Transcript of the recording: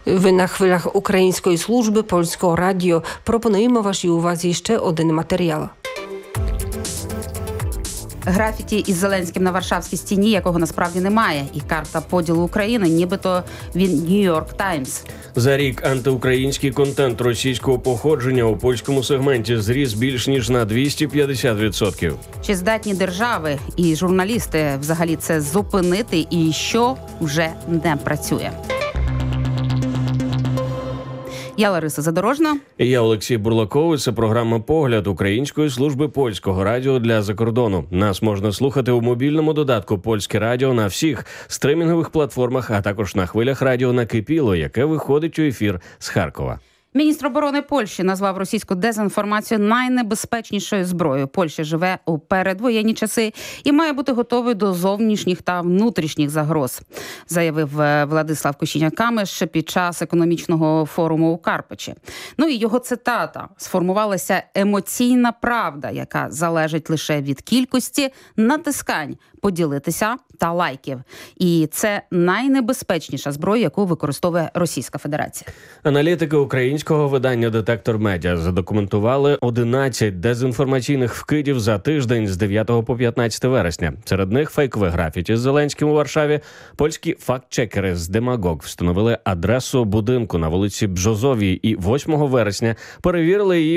Ви на хвилях Української служби Польського радіо. Пропонуємо вашій увазі ще один матеріал. Графіті із Зеленським на Варшавській стіні, якого насправді немає. І карта поділу України, нібито він Нью-Йорк Таймс. За рік антиукраїнський контент російського походження у польському сегменті зріс більш ніж на 250%. Чи здатні держави і журналісти взагалі це зупинити і що вже не працює? Я Лариса Задорожна. Я Олексій Бурлаков. Це програма «Погляд» Української служби Польського радіо для закордону. Нас можна слухати у мобільному додатку «Польське радіо» на всіх стримінгових платформах, а також на хвилях радіо «Накипіло», яке виходить у ефір з Харкова. Міністр оборони Польщі назвав російську дезінформацію найнебезпечнішою зброєю. Польща живе у передвоєнні часи і має бути готовою до зовнішніх та внутрішніх загроз, заявив Владислав Косіняк-Камиш під час економічного форуму у Карпачі. Ну і його цитата: «Сформувалася емоційна правда, яка залежить лише від кількості натискань, поділитися та лайків. І це найнебезпечніша зброя, яку використовує Російська Федерація». Аналітики українського видання «Детектор Медіа» задокументували 11 дезінформаційних вкидів за тиждень з 9 по 15 вересня. Серед них фейкове графіті з Зеленським у Варшаві. Польські факт-чекери з Демагог встановили адресу будинку на вулиці Бжозовій і 8 вересня перевірили її